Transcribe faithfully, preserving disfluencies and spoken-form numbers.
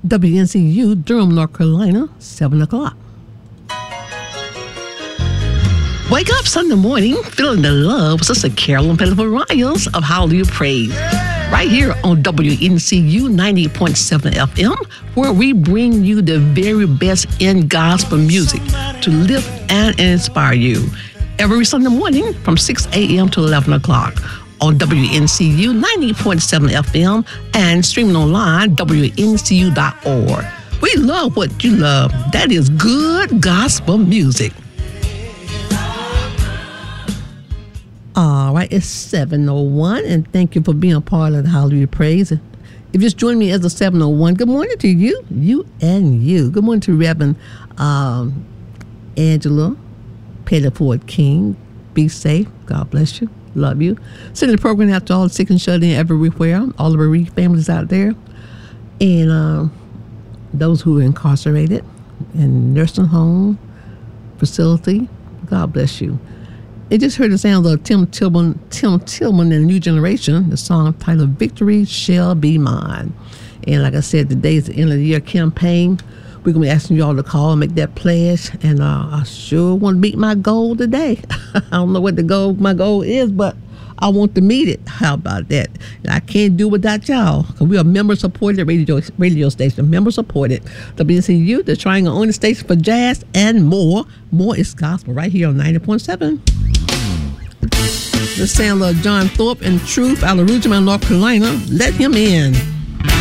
W N C U, Durham, North Carolina, seven o'clock. Wake up Sunday morning feeling the love with Sister Carolyn Pettiford Riles of Hallelujah Praise. Right here on W N C U ninety point seven F M, where we bring you the very best in gospel music to lift and inspire you. Every Sunday morning from six a.m. to eleven o'clock on W N C U ninety point seven F M and streaming online, W N C U dot org. We love what you love. That is good gospel music. All right, it's seven oh one, and thank you for being a part of the Hallelujah Praise. If you just joined me as a seven oh one, good morning to you, you and you. Good morning to Reverend um, Angela Pettiford King. Be safe. God bless you. Love you. Sending the program out to all the sick and shut in everywhere, all the bereaved families out there, and um, those who are incarcerated in nursing home facility. God bless you. It just heard the sound of Tim Tillman, Tim Tillman and the New Generation, the song titled Victory Shall Be Mine. And like I said, today is the end of the year campaign. We're going to be asking you all to call and make that pledge. And uh, I sure want to meet my goal today. I don't know what the goal, my goal is, but I want to meet it. How about that? And I can't do without y'all, because we are member-supported radio, radio station, member-supported. W N C U, the Triangle only station for jazz and more. More is gospel right here on ninety point seven. The sound of John Thorpe and Truth out of Rougemont, North Carolina. Let him in.